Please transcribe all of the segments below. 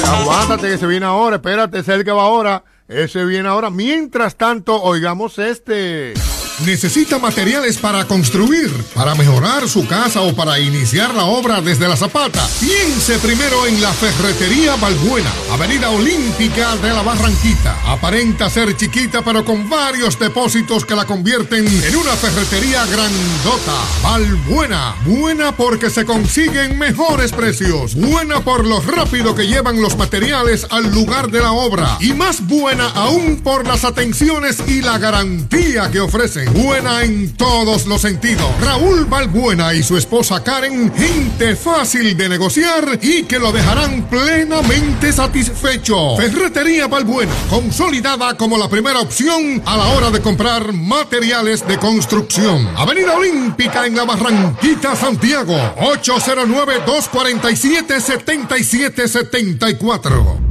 Aguántate que se viene ahora, espérate, ese es el que va ahora. Ese viene ahora. Mientras tanto, oigamos este. ¿Necesita materiales para construir, para mejorar su casa o para iniciar la obra desde la zapata? Piense primero en la Ferretería Balbuena, Avenida Olímpica de la Barranquita. Aparenta ser chiquita, pero con varios depósitos que la convierten en una ferretería grandota. Balbuena, buena porque se consiguen mejores precios, buena por lo rápido que llevan los materiales al lugar de la obra y más buena aún por las atenciones y la garantía que ofrecen. Buena en todos los sentidos. Raúl Balbuena y su esposa Karen, gente fácil de negociar y que lo dejarán plenamente satisfecho. Ferretería Balbuena, consolidada como la primera opción a la hora de comprar materiales de construcción. Avenida Olímpica en la Barranquita, Santiago. 809-247-7774.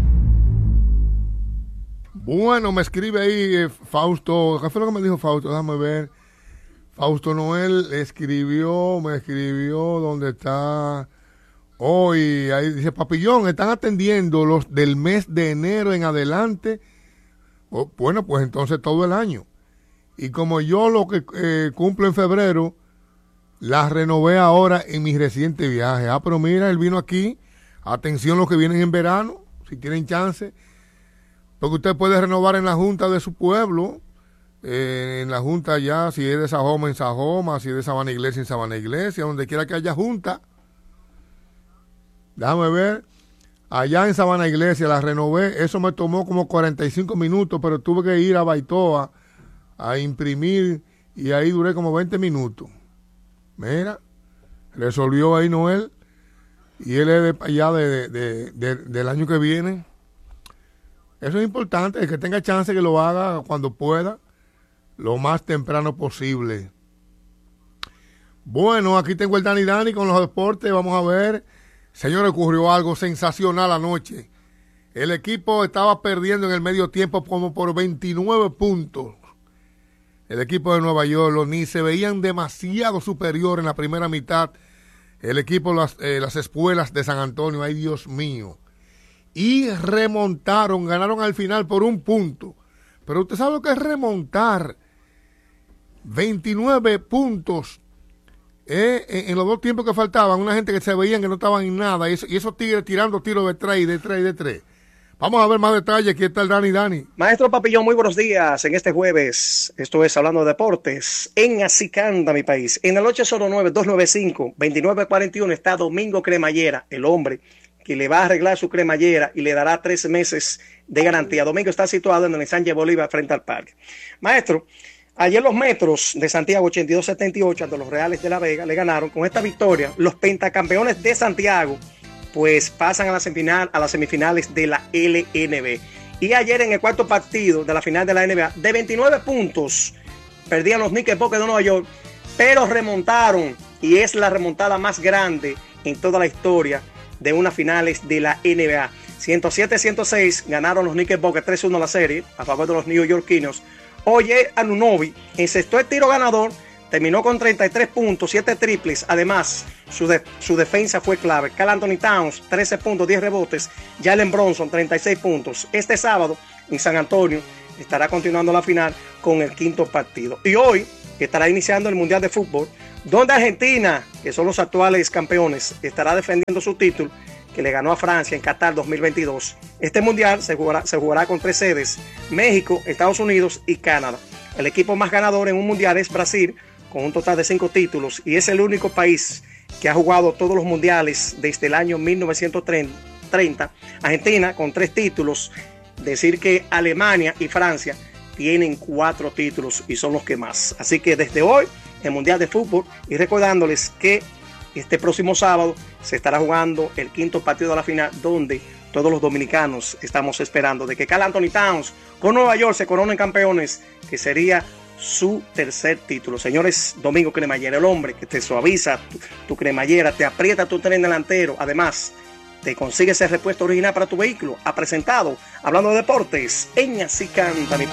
Bueno, me escribe ahí Fausto. ¿Qué fue lo que me dijo Fausto? Déjame ver. Fausto Noel me escribió dónde está hoy. Ahí dice, Papillón, están atendiendo los del mes de enero en adelante. Bueno, pues entonces todo el año. Y como yo lo que cumplo en febrero, las renové ahora en mi reciente viaje. Pero mira, él vino aquí. Atención los que vienen en verano, si tienen chance. Porque usted puede renovar en la junta de su pueblo, en la junta allá, si es de Sajoma en Sajoma, si es de Sabana Iglesia en Sabana Iglesia, donde quiera que haya junta. Déjame ver, allá en Sabana Iglesia la renové, eso me tomó como 45 minutos, pero tuve que ir a Baitoa a imprimir y ahí duré como 20 minutos. Mira, resolvió ahí Noel y él es de allá del año que viene. Eso es importante, el que tenga chance que lo haga cuando pueda, lo más temprano posible. Bueno, aquí tengo el Dani con los deportes, vamos a ver. Señores, ocurrió algo sensacional anoche. El equipo estaba perdiendo en el medio tiempo como por 29 puntos. El equipo de Nueva York, los Knicks se veían demasiado superior en la primera mitad. El equipo, las espuelas de San Antonio, ay Dios mío. Y remontaron, ganaron al final por 1 punto. Pero usted sabe lo que es remontar 29 puntos en los 2 tiempos que faltaban. Una gente que se veían que no estaban en nada. Y esos tigres tirando tiros de 3 y de 3 y de 3. Vamos a ver más detalles. Aquí está el Dani. Maestro Papillón, muy buenos días. En este jueves, esto es Hablando de Deportes, en Acicanda, mi país. En el 809-295-2941 está Domingo Cremallera, el hombre que le va a arreglar su cremallera y le dará 3 meses de garantía. Domingo está situado en el Sánchez Bolívar frente al parque. Maestro, ayer los Metros de Santiago 82-78 ante los Reales de La Vega le ganaron. Con esta victoria, los pentacampeones de Santiago pues pasan a las semifinales de la LNB. Y ayer en el cuarto partido de la final de la NBA, de 29 puntos, perdían los Knickerbockers de Nueva York, pero remontaron, y es la remontada más grande en toda la historia de unas finales de la NBA. 107-106 ganaron los Knickerbockers 3-1 la serie a favor de los neoyorquinos. Oye, Anunoby encestó el tiro ganador, terminó con 33 puntos, 7 triples. Además, su defensa fue clave. Karl Anthony Towns, 13 puntos, 10 rebotes. Jalen Bronson, 36 puntos. Este sábado en San Antonio estará continuando la final con el 5º partido. Y hoy estará iniciando el Mundial de Fútbol, donde Argentina, que son los actuales campeones, estará defendiendo su título que le ganó a Francia en Qatar 2022. Este mundial se jugará con 3 sedes: México, Estados Unidos y Canadá. El equipo más ganador en un mundial es Brasil, con un total de 5 títulos, y es el único país que ha jugado todos los mundiales desde el año 1930. Argentina con 3 títulos. Decir que Alemania y Francia tienen 4 títulos y son los que más. Así que desde hoy, el Mundial de Fútbol, y recordándoles que este próximo sábado se estará jugando el 5º partido de la final, donde todos los dominicanos estamos esperando de que Karl Anthony Towns con Nueva York se coronen campeones, que sería su 3er título. Señores, Domingo Cremallera, el hombre que te suaviza tu cremallera, te aprieta tu tren delantero, además te consigue ese repuesto original para tu vehículo. Ha presentado Hablando de Deportes en Acicanda.